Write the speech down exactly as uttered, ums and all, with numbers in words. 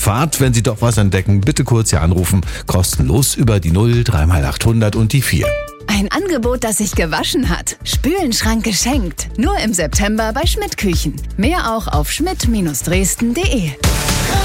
Fahrt. Wenn Sie doch was entdecken, bitte kurz hier anrufen. Kostenlos über die null drei mal achthundert und die vier. Ein Angebot, das sich gewaschen hat. Spülenschrank geschenkt. Nur im September bei Schmidt Küchen. Mehr auch auf schmidt Bindestrich dresden punkt de.